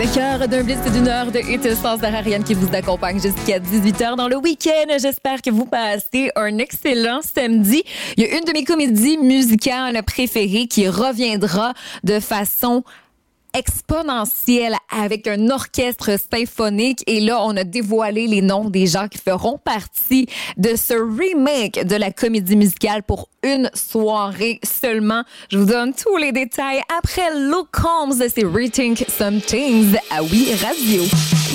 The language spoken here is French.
le cœur d'un blitz d'une heure de hit sans Ariane qui vous accompagne jusqu'à 18h dans le week-end. J'espère que vous passez un excellent samedi. Il y a une de mes comédies musicales préférées qui reviendra de façon exponentielle avec un orchestre symphonique. Et là, on a dévoilé les noms des gens qui feront partie de ce remake de la comédie musicale pour une soirée seulement. Je vous donne tous les détails après Luke Combs. C'est Rethink Some Things à Oui Radio.